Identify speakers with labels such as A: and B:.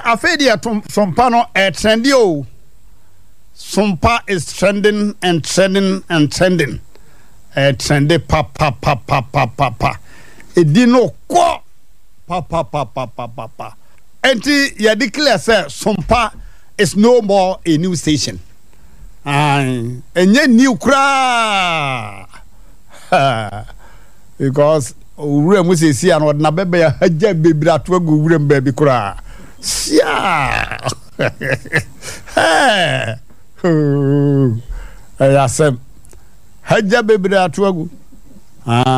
A: afedia sompa no trendy o. Sompa is trending and trending and trending. Trendy pa. Edino ko pa. Enti ya declare say sompa is no more a new station. Enye new kra. Because ure mu se si an na bebe ya haja bebira to agu ure mbabi kra. Sia. Hey. Ayasem. Haja bebira to agu.